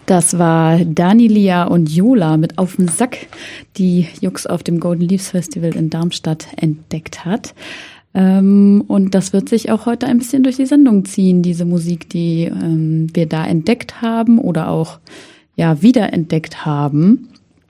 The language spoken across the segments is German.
Das war Dani, Lia und Jola mit Auf den Sack, die Jux auf dem Golden Leaves Festival in Darmstadt entdeckt hat. Und das wird sich auch heute ein bisschen durch die Sendung ziehen, diese Musik, die wir da entdeckt haben oder auch wiederentdeckt haben.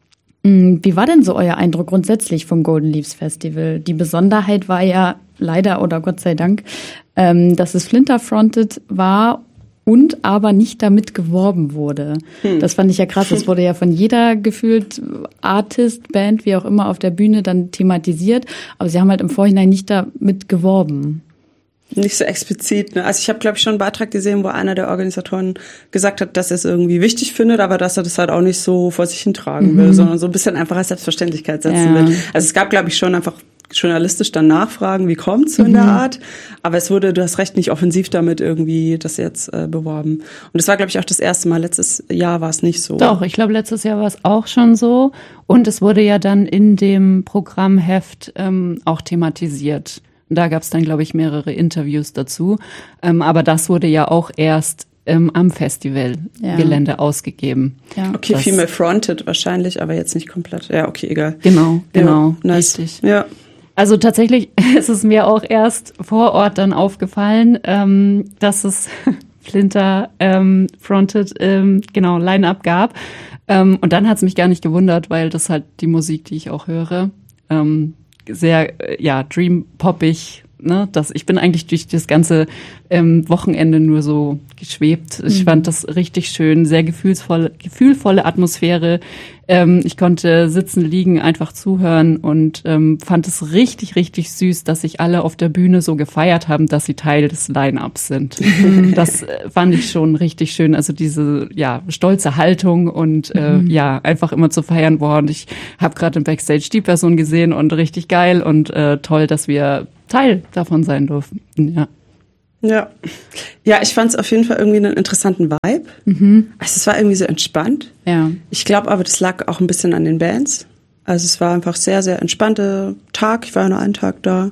Wie war denn so euer Eindruck grundsätzlich vom Golden Leaves Festival? Die Besonderheit war ja leider oder Gott sei Dank, dass es Flinter-fronted war und aber nicht damit geworben wurde. Das fand ich ja krass. Das wurde ja von jeder gefühlt Artist, Band, wie auch immer auf der Bühne dann thematisiert. Aber sie haben halt im Vorhinein nicht damit geworben. Nicht so explizit, ne? Also ich habe, glaube ich, schon einen Beitrag gesehen, wo einer der Organisatoren gesagt hat, dass er es irgendwie wichtig findet, aber dass er das halt auch nicht so vor sich hintragen will, sondern so ein bisschen einfach als Selbstverständlichkeit setzen will. Also es gab, glaube ich, schon einfach journalistisch dann nachfragen, wie kommt's so in der Art. Aber es wurde, du hast recht, nicht offensiv damit irgendwie das jetzt beworben. Und das war, glaube ich, auch das erste Mal. Letztes Jahr war es nicht so. Doch, ich glaube, letztes Jahr war es auch schon so. Und es wurde ja dann in dem Programmheft auch thematisiert. Da gab es dann, glaube ich, mehrere Interviews dazu. Aber das wurde ja auch erst am Festivalgelände ausgegeben. Ja. Okay, Female Fronted wahrscheinlich, aber jetzt nicht komplett. Ja, okay, egal. Genau, ja, nice. Richtig. Ja. Also tatsächlich ist es mir auch erst vor Ort dann aufgefallen, dass es Flinter Fronted Line-Up gab. Und dann hat es mich gar nicht gewundert, weil das halt die Musik, die ich auch höre, sehr dream-poppig, ne? Ich bin eigentlich durch das ganze Wochenende nur so geschwebt. Ich fand das richtig schön, sehr gefühlvolle Atmosphäre. Ich konnte sitzen, liegen, einfach zuhören und fand es richtig, richtig süß, dass sich alle auf der Bühne so gefeiert haben, dass sie Teil des Line-Ups sind. Das fand ich schon richtig schön. Also diese stolze Haltung und einfach immer zu feiern. Und ich habe gerade im Backstage die Person gesehen und richtig geil und toll, dass wir Teil davon sein durften. Ja, ich fand es auf jeden Fall irgendwie einen interessanten Vibe. Also es war irgendwie so entspannt. Ja. Ich glaube aber, das lag auch ein bisschen an den Bands. Also es war einfach sehr, sehr entspannter Tag. Ich war ja nur einen Tag da.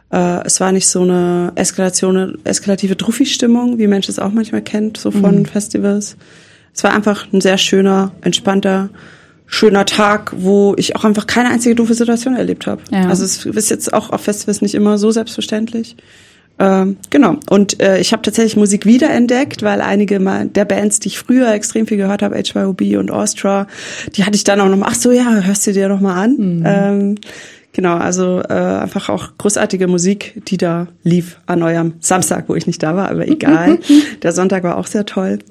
Es war nicht so eine eskalative Druffi-Stimmung, wie Mensch es auch manchmal kennt, so von Festivals. Es war einfach ein sehr schöner, entspannter, schöner Tag, wo ich auch einfach keine einzige doofe Situation erlebt habe. Ja. Also es ist jetzt auch auf Festivals nicht immer so selbstverständlich. Genau. Und ich habe tatsächlich Musik wiederentdeckt, weil einige der Bands, die ich früher extrem viel gehört habe, HYOB und Austria, die hatte ich dann auch noch mal, hörst du dir noch mal an? Genau, also einfach auch großartige Musik, die da lief an eurem Samstag, wo ich nicht da war, aber egal. Der Sonntag war auch sehr toll.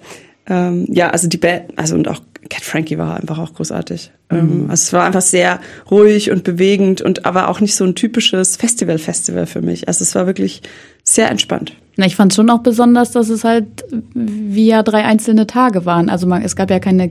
Also die Band, und auch Cat Frankie war einfach auch großartig. Also es war einfach sehr ruhig und bewegend und aber auch nicht so ein typisches Festival für mich. Also es war wirklich sehr entspannt. Na, ich fand schon auch besonders, dass es halt wie 3 einzelne Tage waren. Also es gab ja keinen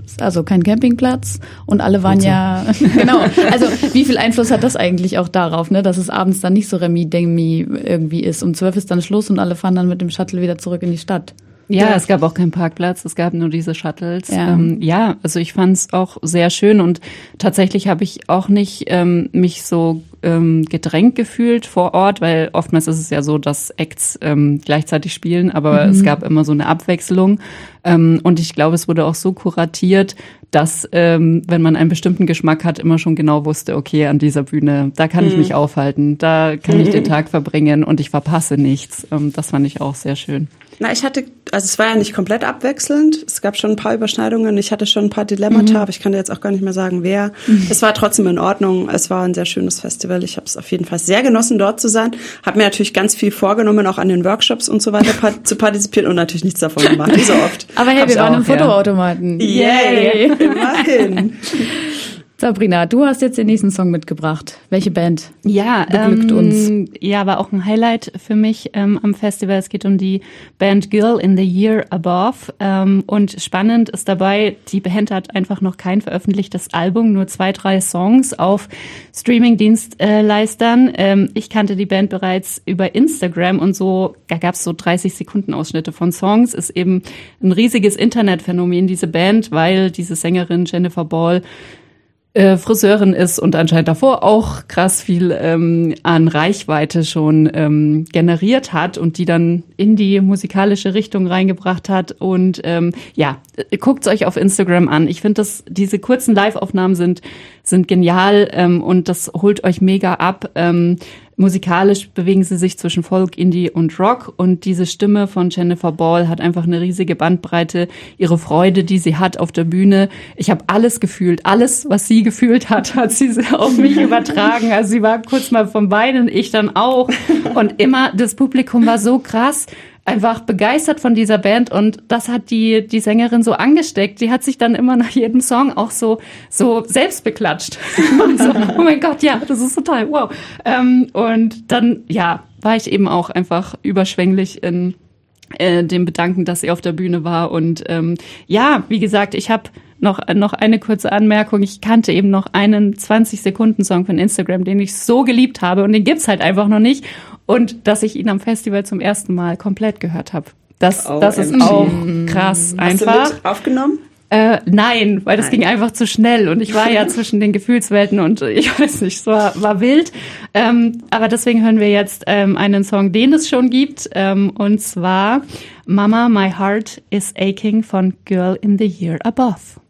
Campingplatz und alle waren genau. Also wie viel Einfluss hat das eigentlich auch darauf, ne, dass es abends dann nicht so Remi-Demi irgendwie ist. Um 12 ist dann Schluss und alle fahren dann mit dem Shuttle wieder zurück in die Stadt. Ja, es gab auch keinen Parkplatz, es gab nur diese Shuttles. Also ich fand es auch sehr schön und tatsächlich habe ich auch nicht mich so gedrängt gefühlt vor Ort, weil oftmals ist es ja so, dass Acts gleichzeitig spielen, aber es gab immer so eine Abwechslung. Und ich glaube, es wurde auch so kuratiert, dass, wenn man einen bestimmten Geschmack hat, immer schon genau wusste, okay, an dieser Bühne, da kann ich mich aufhalten, da kann ich den Tag verbringen und ich verpasse nichts. Das fand ich auch sehr schön. Na, es war ja nicht komplett abwechselnd. Es gab schon ein paar Überschneidungen. Ich hatte schon ein paar Dilemmata, aber ich kann dir jetzt auch gar nicht mehr sagen, wer. Es war trotzdem in Ordnung. Es war ein sehr schönes Festival. Ich habe es auf jeden Fall sehr genossen, dort zu sein. Habe mir natürlich ganz viel vorgenommen, auch an den Workshops und so weiter zu partizipieren und natürlich nichts davon gemacht, wie so oft. Aber hey, wir waren im Fotoautomaten. Yay! Immerhin. Sabrina, du hast jetzt den nächsten Song mitgebracht. Welche Band beglückt uns? Ja, war auch ein Highlight für mich am Festival. Es geht um die Band Girl in the Year Above. Und spannend ist dabei, die Band hat einfach noch kein veröffentlichtes Album, nur 2, 3 Songs auf Streaming-Dienstleistern. Ich kannte die Band bereits über Instagram und so, da gab es so 30-Sekunden-Ausschnitte von Songs. Ist eben ein riesiges Internetphänomen, diese Band, weil diese Sängerin Jennifer Ball Friseurin ist und anscheinend davor auch krass viel an Reichweite schon generiert hat und die dann in die musikalische Richtung reingebracht hat. Und guckt's euch auf Instagram an. Ich finde, diese kurzen Live-Aufnahmen sind genial und das holt euch mega ab. Musikalisch bewegen sie sich zwischen Folk, Indie und Rock und diese Stimme von Jennifer Ball hat einfach eine riesige Bandbreite. Ihre Freude, die sie hat auf der Bühne. Ich habe alles gefühlt. Alles, was sie gefühlt hat sie auf mich übertragen. Also sie war kurz mal vom Beinen, ich dann auch. Und immer, das Publikum war so krass, einfach begeistert von dieser Band und das hat die Sängerin so angesteckt. Die hat sich dann immer nach jedem Song auch so selbst beklatscht. So, oh mein Gott, ja, das ist total, wow. Und dann, war ich eben auch einfach überschwänglich in dem Bedanken, dass sie auf der Bühne war. Und wie gesagt, ich habe noch eine kurze Anmerkung. Ich kannte eben noch einen 20-Sekunden-Song von Instagram, den ich so geliebt habe und den gibt's halt einfach noch nicht. Und dass ich ihn am Festival zum ersten Mal komplett gehört habe. Das ist auch krass einfach. Hast du mit aufgenommen? Nein, weil das ging einfach zu schnell und ich war ja zwischen den Gefühlswelten und ich weiß nicht, es war wild. Aber deswegen hören wir jetzt einen Song, den es schon gibt, und zwar Mama, My Heart is Aching von Girl in the Year Above.